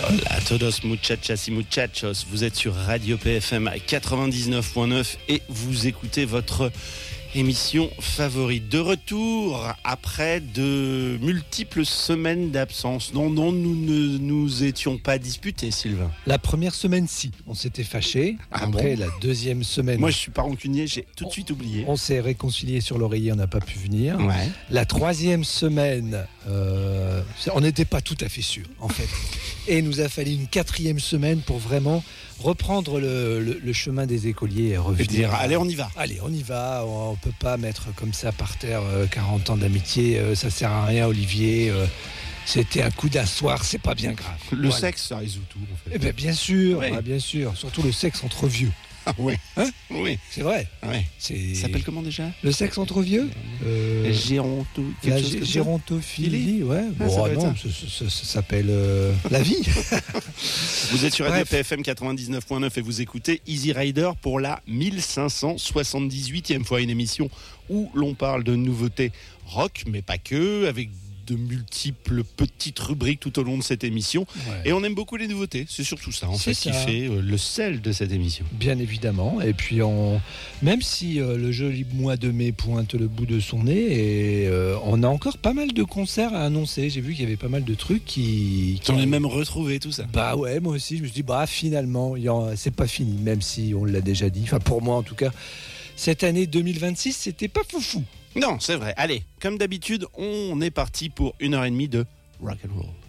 Hola a todos muchachas y muchachos, vous êtes sur Radio PFM 99.9 et vous écoutez votre émission favorite. De retour après de multiples semaines d'absence. Non, nous ne nous étions pas disputés, Sylvain. La première semaine, si, on s'était fâchés. Après, la deuxième semaine... Moi, je suis pas rancunier, j'ai tout de suite oublié. On s'est réconciliés sur l'oreiller, on n'a pas pu venir. Ouais. La troisième semaine, on n'était pas tout à fait sûr, en fait. Et il nous a fallu une quatrième semaine pour vraiment reprendre le chemin des écoliers et revenir. Et dire, allez, on y va. Allez, on y va. On peut pas mettre comme ça par terre 40 ans d'amitié. Ça sert à rien, Olivier. C'était un coup d'asseoir, c'est pas bien grave. Le sexe, ça résout tout, en fait. Eh ben, bien sûr, Oui. bien sûr. Surtout le sexe entre vieux. Ah ouais. Hein Oui. C'est vrai. Ouais. C'est... Ça s'appelle comment déjà? Le sexe entre vieux La La gérontophilie, ouais. Ah, ça doit être Non, ça s'appelle la vie. Vous êtes sur Radio Bref. PFM 99.9 et vous écoutez Easy Rider pour la 1578e fois, une émission où l'on parle de nouveautés rock, mais pas que, avec de multiples petites rubriques tout au long de cette émission. Ouais. Et on aime beaucoup les nouveautés, c'est surtout ça en C'est fait qui ça. fait le sel de cette émission. Bien évidemment. Et puis, même si le joli mois de mai pointe le bout de son nez, et on a encore pas mal de concerts à annoncer. J'ai vu qu'il y avait pas mal de trucs qui On a même retrouvé tout ça. Bah ouais, moi aussi, je me suis dit, finalement, c'est pas fini, même si on l'a déjà dit. Enfin, pour moi, en tout cas, cette année 2026, c'était pas foufou. Non, c'est vrai. Allez, comme d'habitude, on est parti pour 1h30 de rock and roll.